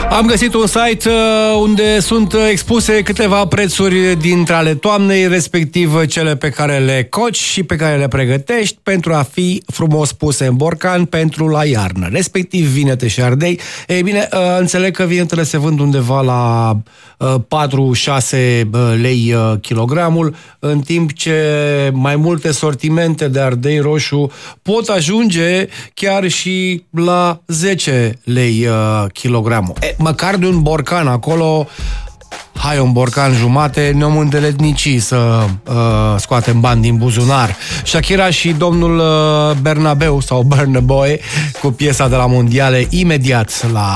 Am găsit un site unde sunt expuse câteva prețuri dintre ale toamnei, respectiv cele pe care le coci și pe care le pregătești pentru a fi frumos puse în borcan pentru la iarnă, respectiv vinete și ardei. Ei bine, înțeleg că vinetele se vând undeva la 4-6 lei kilogramul, în timp ce mai multe sortimente de ardei roșu pot ajunge chiar și la 10 lei kilogramul. Măcar de un borcan acolo, hai, un borcan jumate, ne-om îndeletnici să scoatem bani din buzunar. Shakira și domnul Bernabeu sau Bernabeu cu piesa de la mondiale imediat la